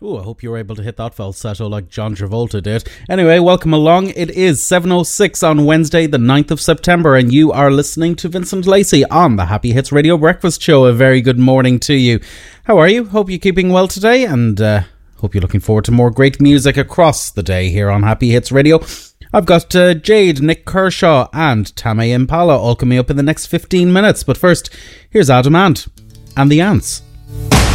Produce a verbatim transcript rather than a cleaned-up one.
Ooh, I hope you were able to hit that falsetto like John Travolta did. Anyway, welcome along. It is seven oh six on Wednesday, the ninth of September, and you are listening to Vincent Lacey on the Happy Hits Radio Breakfast Show. A very good morning to you. How are you? Hope you're keeping well today, and uh, hope you're looking forward to more great music across the day here on Happy Hits Radio. I've got uh, Jade, Nick Kershaw and Tame Impala all coming up in the next fifteen minutes. But first, here's Adam Ant and the Ants.